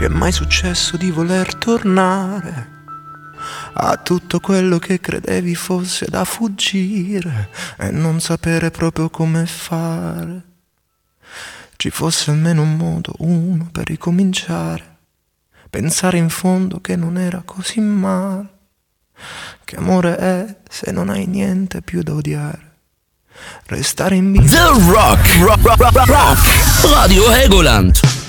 è mai successo di voler tornare a tutto quello che credevi fosse da fuggire e non sapere proprio come fare? Ci fosse almeno un modo, uno, per ricominciare, pensare in fondo che non era così male. Che amore è se non hai niente più da odiare? Restare in vita. The Rock Radio Helgoland.